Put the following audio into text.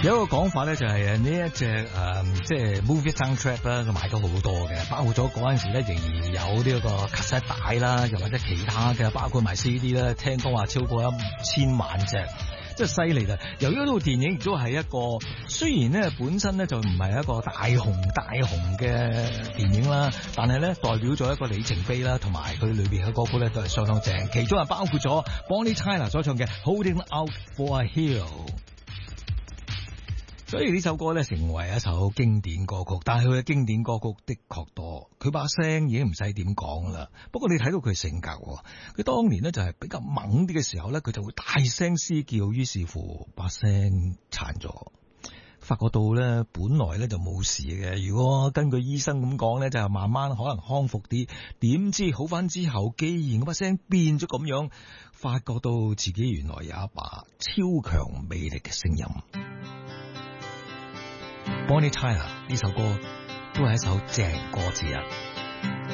有一個講法咧，就係呢一隻即係 movie soundtrack 啦，佢賣咗好多嘅，包括咗嗰陣時咧仍然有呢一個 cassette 帶啦，又或者其他嘅，包括埋 CD 啦，聽講話超過1000萬隻，即係犀利啦。由於呢套電影亦都係一個雖然咧本身咧就唔係一個大紅嘅電影啦，但係咧代表咗一個里程碑啦，同埋佢裏邊嘅歌曲咧都係相當正，其中係包括咗 Bonnie Tyler 所唱嘅 Holding Out for a Hero。所以呢首歌咧成為一首經典歌曲，但係佢嘅經典歌曲的確多，佢把聲已經唔使點講啦。不過你睇到佢性格，佢當年咧就係比較猛啲嘅時候咧，佢就會大聲嘶叫，於是乎把聲殘咗。發覺到咧本來咧就冇事嘅，如果根據醫生咁講咧，就係慢慢可能康復啲。點知好翻之後，既然嗰把聲變咗咁樣，發覺到自己原來有一把超強魅力嘅聲音。Bonnie Tyler 呢首歌都係一首正歌之一。